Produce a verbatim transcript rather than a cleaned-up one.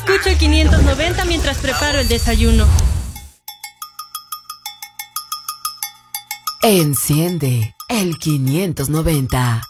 Escucho el quinientos noventa mientras preparo el desayuno. Enciende el quinientos noventa.